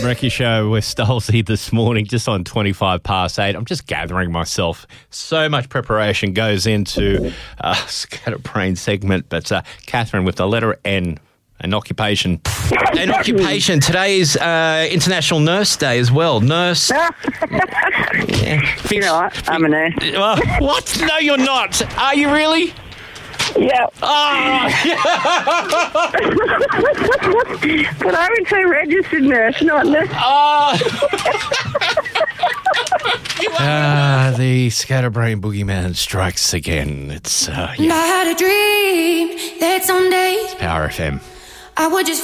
Rob and Ricky show with Stolzy this morning, just on 25 past 8. I'm just gathering myself. So much preparation goes into Scatterbrain segment. But Catherine, with the letter N, an occupation. An occupation. Today is International Nurse Day as well. Nurse. You know what? I'm a nurse. What? No, you're not. Are you really? Yeah. Oh! But I would say registered nurse, not nurse. The Scatterbrain boogeyman strikes again. It's I had a dream that someday Power FM. I would just